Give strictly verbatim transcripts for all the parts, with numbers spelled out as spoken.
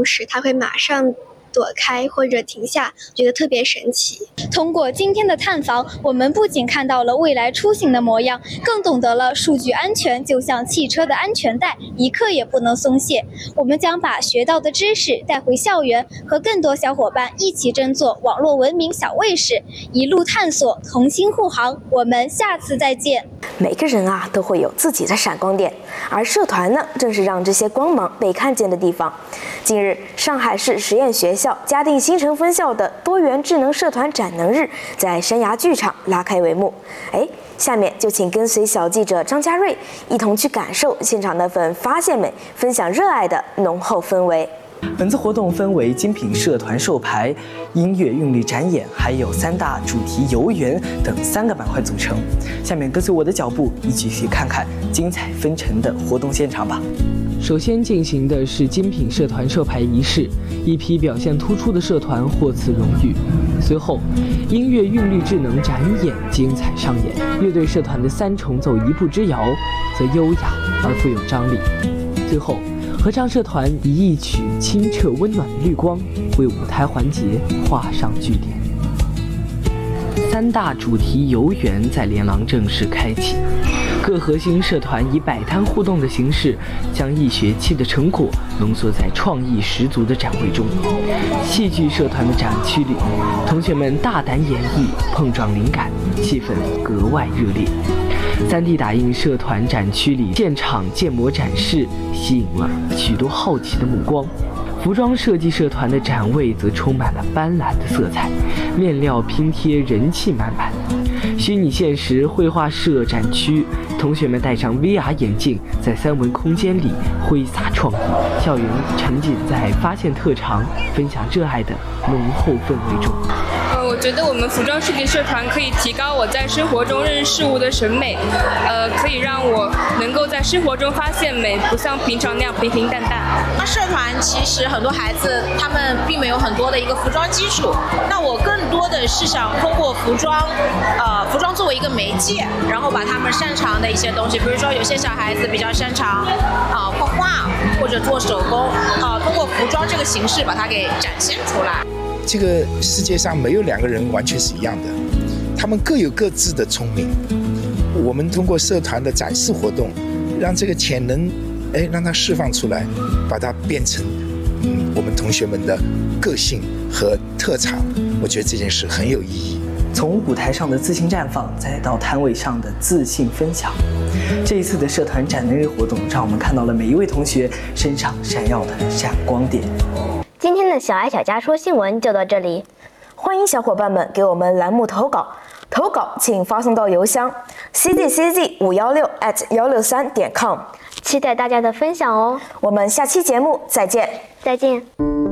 物时，它会马上躲开或者停下，觉得特别神奇。 通过今天的探访，我们不仅看到了未来出行的模样，更懂得了数据安全就像汽车的安全带，一刻也不能松懈。我们将把学到的知识带回校园，和更多小伙伴一起争做网络文明小卫士，一路探索，同心护航。我们下次再见。 每个人啊都会有自己的闪光点，而社团呢，正是让这些光芒被看见的地方。近日，上海市实验学校嘉定新城分校的多元智能社团展能日在山崖剧场拉开帷幕。哎，下面就请跟随小记者张家瑞一同去感受现场那份发现美、分享热爱的浓厚氛围。 本次活动分为精品社团授牌、音乐韵律展演，还有三大主题游园等三个板块组成。下面跟随我的脚步，一起去看看精彩纷呈的活动现场吧。 首先进行的是精品社团授牌仪式，一批表现突出的社团获此荣誉。随后，音乐韵律智能展演精彩上演，乐队社团的三重奏一步之遥则优雅而富有张力。最后，合唱社团以一曲清澈温暖的绿光为舞台环节画上句点。三大主题游园在连廊正式开启，各核心社团以摆摊互动的形式，将一学期的成果浓缩在创意十足的展会中。戏剧社团的展区里，同学们大胆演绎，碰撞灵感，气氛格外热烈。三 D 打印社团展区里，现场建模展示吸引了许多好奇的目光。服装设计社团的展位则充满了斑斓的色彩，面料拼贴人气满满。虚拟现实绘画社展区，同学们戴上 V R 眼镜，在三维空间里挥洒创意，校园沉浸在发现特长、分享热爱的浓厚氛围中。 呃，我觉得我们服装设计社团可以提高我在生活中认识事物的审美，呃，可以让我能够在生活中发现美，不像平常那样平平淡淡。 社团其实很多孩子他们并没有很多的一个服装基础，那我更多的是想通过服装，呃，服装作为一个媒介，然后把他们擅长的一些东西，比如说有些小孩子比较擅长啊、呃、画画或者做手工，啊、呃，通过服装这个形式把它给展现出来。 这个世界上没有两个人完全是一样的，他们各有各自的聪明。我们通过社团的展示活动，让这个潜能，哎，让它释放出来，把它变成，嗯，我们同学们的个性和特长。我觉得这件事很有意义。 从舞台上的自信绽放，再到摊位上的自信分享，这一次的社团展能日活动，让我们看到了每一位同学身上闪耀的闪光点。 今天的小爱小家说新闻就到这里，欢迎小伙伴们给我们栏目投稿，投稿请发送到邮箱 c z c z 五一六 at 一六三点 com， 期待大家的分享哦。 我们下期节目再见， 再见。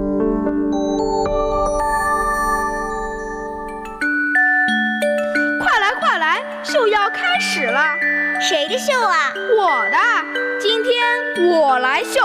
快来快来，秀要开始了。 谁的秀啊？ 我的，今天我来秀。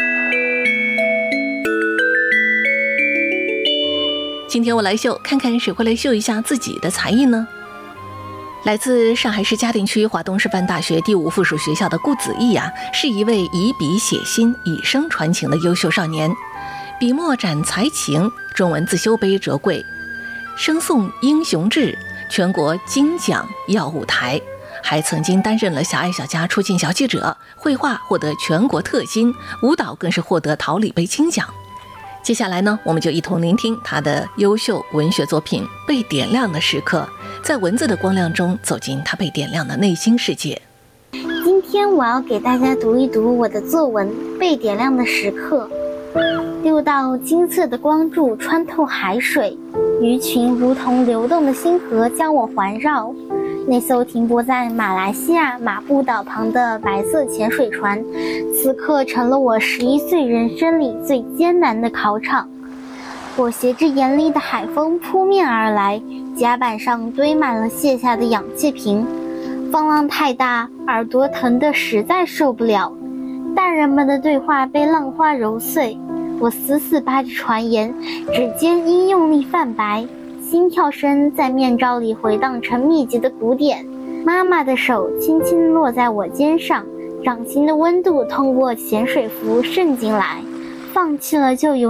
今天我来秀，看看谁会来秀一下自己的才艺呢？来自上海市嘉定区华东师范大学第五附属学校的顾子毅啊，是一位以笔写心、以声传情的优秀少年。笔墨展才情，中文自修碑折桂，声颂英雄志，全国金奖耀舞台，还曾经担任了小爱小家出镜小记者，绘画获得全国特新，舞蹈更是获得桃李杯金奖。接下来呢，我们就一同聆听他的优秀文学作品《被点亮的时刻》，在文字的光亮中走进他被点亮的内心世界。 今天我要给大家读一读我的作文《被点亮的时刻》。六道金色的光柱穿透海水，鱼群如同流动的星河将我环绕。那艘停泊在马来西亚马布岛旁的白色潜水船，此刻成了我十一岁人生里最艰难的考场。我携着严厉的海风扑面而来，甲板上堆满了卸下的氧气瓶。风浪太大，耳朵疼得实在受不了。大人们的对话被浪花揉碎，我死死扒着船沿，指尖因用力泛白，心跳声在面罩里回荡成密集的鼓点。妈妈的手轻轻落在我肩上，掌心的温度通过潜水服渗进来。放弃了就有